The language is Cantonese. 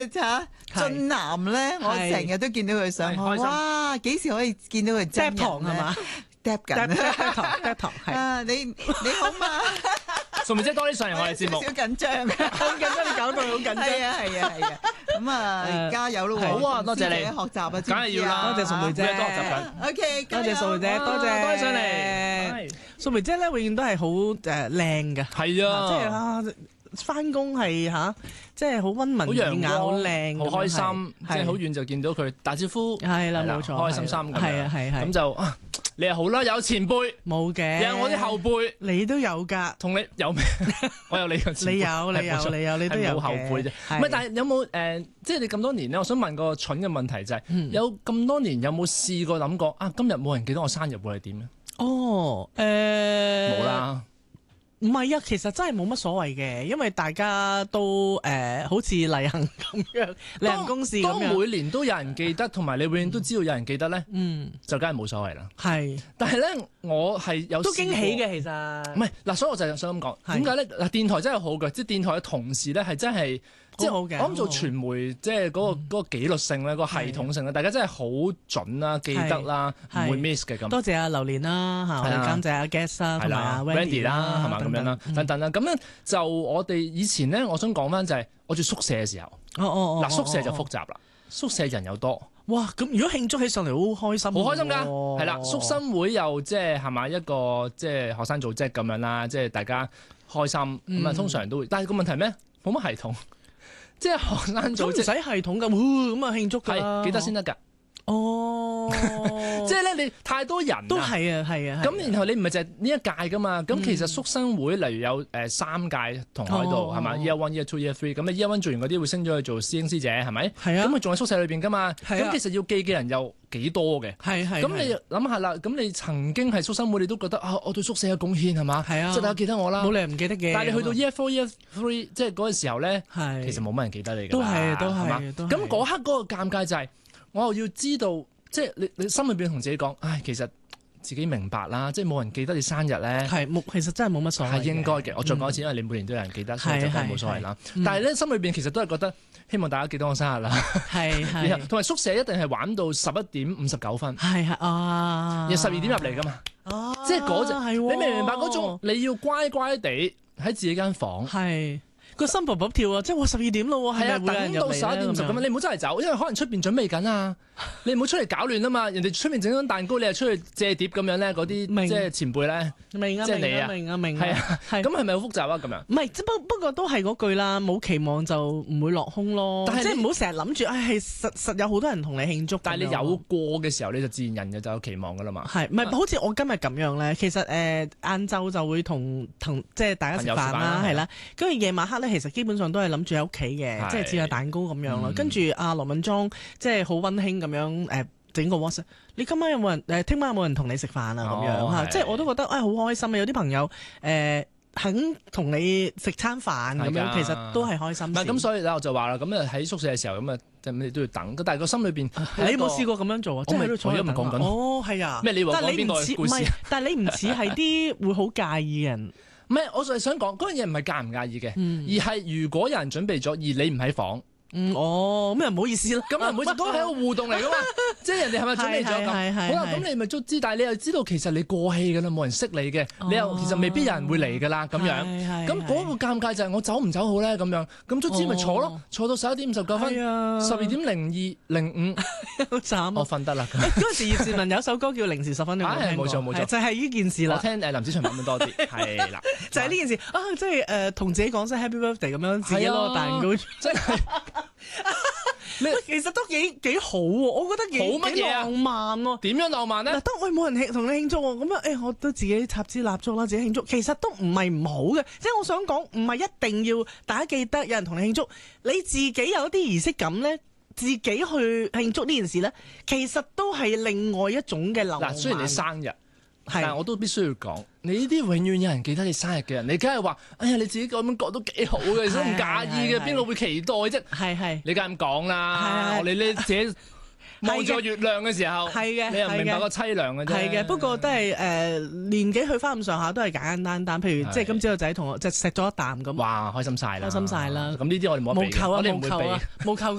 嚇俊男咧，我成日都見到佢上開，哇！幾時可以見到佢真人咧？ 堂係嘛 ？Dap 緊 ，Dap 堂係啊！你好嘛？ 淑梅姐多啲上嚟我哋節目， 少緊張， 好緊張，你搞到好緊張。 係啊！咁啊，加油咯！ 好啊，多謝你學習啊， 梗係要啦， 多謝淑梅姐， 多學習緊。 OK， 多謝淑梅姐，多謝上嚟。 淑梅姐咧，永遠都係好靚嘅， 係啊， 即係翻工係即係好溫文爾雅，好靚， 好開心，即係好遠就見到佢打招呼， 係啦，冇錯， 開心心咁樣， 係咁就你又好啦，有前輩， 冇嘅， 有我啲後輩， 你都有㗎， 同你有咩？我有你個前輩， 你都有冇後輩啫。唔係，但係有冇即係你咁多年咧？我想問個蠢嘅問題就係，有咁多年有冇試過諗過啊？今日冇人記得我生日會係點咧？ 哦， 冇啦。 唔係啊，其實真係冇乜所謂嘅，因為大家都好似例行咁樣，例行公事咁樣。 當每年都有人記得，同埋你永遠都知道有人記得咧，就梗係冇所謂啦。 係， 但係咧，我係有都驚喜嘅，其實。 唔係嗱，所以我就想咁講，點解咧？嗱，電台真係好嘅，即係電台嘅同事咧係真係。即係我諗做傳媒，即係嗰個紀律性咧，個系統性咧，大家真係好準啦，記得啦，唔會 miss 嘅咁。 多謝阿榴蓮啦，嚇，我哋監製阿 Guest 啦，同埋阿 Wendy 啦， 係嘛咁樣啦，等等啦。咁樣就我哋以前咧，我想講翻就係我住宿舍嘅時候。嗱，宿舍就複雜啦，宿舍人又多。 哇！咁如果慶祝起上嚟好開心， 好開心㗎，係啦，宿生會又即係係咪一個即係學生組織咁樣啦，即係大家開心咁啊，通常都會。但係個問題咩？冇乜系統。即係學生組織唔使系統㗎，咁啊慶祝㗎， 係記得先得㗎。 哦， 即係咧，你太多人都係啊。 咁然後你唔係就係呢一屆㗎嘛？咁其實宿生會例如有3屆同學喺度係嘛 ？Year 1、Year 2、Year 3，咁你 Year 1做完嗰啲會升咗去做師兄師姐係咪？係啊。咁佢仲喺宿舍裏邊㗎嘛？咁其實要記嘅人又幾多嘅？咁你諗下啦，咁你曾經係宿生會，你都覺得啊，我對宿舍有貢獻係嘛？係啊。即係大家記得我啦。 冇理由唔記得嘅。 但係你去到 Year 4、Year 3，即係嗰個時候咧，其實冇乜人記得你㗎。 都係。 咁嗰刻嗰個尷尬就係，我又要知道。即係你心裏邊同自己講，唉，其實自己明白啦，即係冇人記得你生日咧， 其實真係冇乜所謂，係應該嘅。我再講一次，因為你每年都有人記得，所以就冇所謂啦。但係咧，心裏邊其實都係覺得希望大家記得我生日啦。係同埋宿舍一定係玩到11:59。係啊， 然後12點入嚟噶嘛。即係嗰隻，你明唔明白嗰種？你要乖乖地喺自己間房。係。 個心卜卜跳啊！即係我12點咯，係啊， 等到11:50咁樣，你唔好周圍走，因為可能出邊準備緊啊！你唔好出嚟搞亂啊嘛！人哋出面整張蛋糕，你又出去借碟咁樣咧，嗰啲即係前輩咧，即係你啊， 明啊， 係啊，咁係咪好複雜啊？咁樣唔係，不過都係嗰句啦，冇期望就唔會落空咯。但係即係唔好成日諗住，係實有好多人同你慶祝。 但係你有過嘅時候，你就自然人嘅就有期望噶啦嘛。 係，唔係好似我今日咁樣咧？其實晏晝就會同即係大家食飯啦，係啦，跟住夜晚黑咧，其實基本上都係諗住喺屋企嘅，即係切下蛋糕咁樣啦。跟住阿羅敏莊即係好溫馨咁樣整個 WhatsApp，你今晚有冇人？聽晚有冇人同你食飯啊？咁樣嚇，即係我都覺得好開心啊！有啲朋友肯同你食餐飯咁樣，其實都係開心。 咁，所以咧我就話啦，咁啊喺宿舍嘅時候咁啊，你都要等。但係個心裏邊， 你有冇試過咁樣做啊？ 我咪坐喺度講緊。 哦，係啊。 咩？你話講邊個故事？ 但係你唔似係啲會好介意嘅人。 唔係，我就係想講嗰樣嘢唔係介唔介意嘅，而係如果有人準備咗，而你唔喺房。 咩唔好意思啦， 咁啊唔好意思，嗰個係一個互動嚟噶嘛，即係人哋係咪準備咗咁？好啦，咁你咪都知，但係你又知道其實你過氣噶啦，冇人識你嘅，你又其實未必有人會嚟噶啦，咁樣，咁嗰個尷尬就係我走唔走好咧咁樣，咁卒之咪坐咯，坐到11:59，12:02:05， 好慘， 我瞓得啦。 嗰陣時葉倩文有首歌叫《零時10分》， 冇錯， 就係呢件事啦。 我聽林子祥版本多啲，係啦， 就係呢件事啊，即係同自己講聲 Happy Birthday 咁樣，自己攞個蛋糕，真係。其實都幾好喎，我覺得幾浪漫喎。 點樣浪漫咧？ 嗱，當冇人同你慶祝喎，咁樣我都自己插支蠟燭啦，自己慶祝。其實都唔係唔好嘅，即係我想講，唔係一定要大家記得有人同你慶祝，你自己有一啲儀式感咧，自己去慶祝呢件事咧，其實都係另外一種嘅浪漫。 嗱，雖然你生日。但係我都必須要講，你呢啲永遠有人記得你生日嘅人，你梗係話，哎呀，你自己咁樣講都幾好嘅，其實都唔介意嘅，邊個會期待啫？係，你梗係咁講啦，你自己望住月亮嘅時候， 係嘅， 你又明白個凄涼嘅啫。 係嘅，不過都係年紀去翻咁上下，都係簡簡單單。譬如即係今朝個仔同我即係食咗一啖咁， 哇，開心晒啦！ 開心晒啦！ 咁呢啲我哋冇得比，我哋唔會比。 冇扣